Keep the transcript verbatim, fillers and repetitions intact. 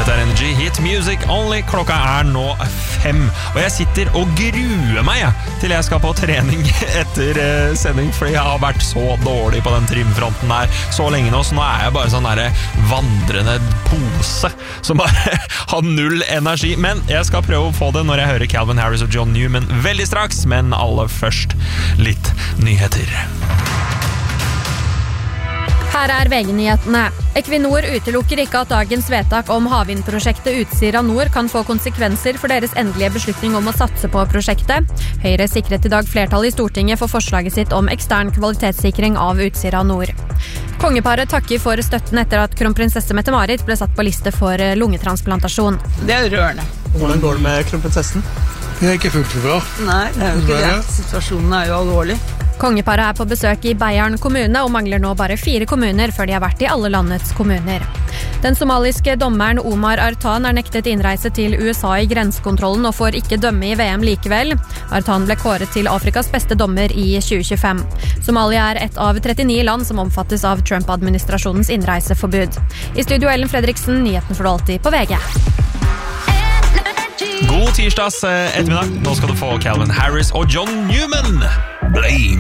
Dette er Energy Hit Music Only. Klokka er nå fem, og jeg sitter og gruer meg ja, til jeg skal på trening etter uh, sending, fordi jeg har vært så dårlig på den trimfronten der så lenge nå, så nå er jeg bare sånn der vandrende pose som bare har null energi. Men jeg skal prøve å få det når jeg hører Calvin Harris og John Newman veldig straks, men aller først litt nyheter. Her er V G-nyhetene. Equinor utelukker ikke at dagens vedtak om havvindprosjektet Utsira Nord kan få konsekvenser for deres endelige beslutning om å satse på prosjektet. Høyre sikret i dag flertall i Stortinget for forslaget sitt om ekstern kvalitetssikring av Utsira Nord. Kongeparet takker for støtten etter at kronprinsesse Mette-Marit ble satt på liste for lungetransplantasjon. Det er jo rørende. Hvordan går det med kronprinsessen? Det er ikke fullt bra. Nei, det er jo ikke det. Situasjonen er jo alvorlig. Kongeparet er på besøk i Beiarn kommune og mangler nå bare fire kommuner før de har vært i alle landets kommuner. Den somaliske dommeren Omar Artan er nektet innreise til U S A i grensekontrollen og får ikke dømme i V M likevel. Artan ble kåret til Afrikas beste dommer i tjue tjuefem. Somalia er et av trettini land som omfattes av Trump-administrasjonens innreiseforbud. I studio Ellen Fredriksen, nyheten får du alltid på V G. God tirsdags ettermiddag. Nå skal du få Calvin Harris og John Newman. Blame.